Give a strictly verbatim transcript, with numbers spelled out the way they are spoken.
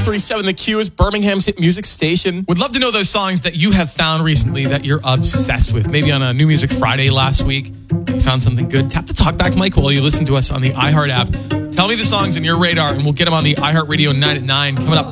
three seven The Q is Birmingham's hit music station. Would love to know those songs that you have found recently that you're obsessed with. Maybe on a New Music Friday last week, you found something good. Tap the talkback mic while you listen to us on the iHeart app. Tell me the songs in your radar, and we'll get them on the iHeartRadio nine at nine. Coming up